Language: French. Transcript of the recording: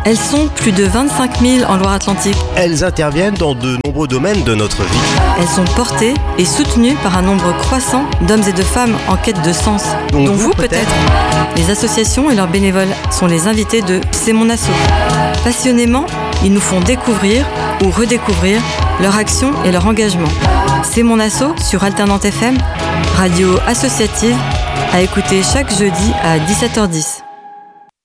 Elles sont plus de 25 000 en Loire-Atlantique. Elles interviennent dans de nombreux domaines de notre vie. Elles sont portées et soutenues par un nombre croissant d'hommes et de femmes en quête de sens, dont vous peut-être. Les associations et leurs bénévoles sont les invités de C'est mon asso. Passionnément, ils nous font découvrir ou redécouvrir leur action et leur engagement. C'est mon asso sur Alternante FM, radio associative, à écouter chaque jeudi à 17h10.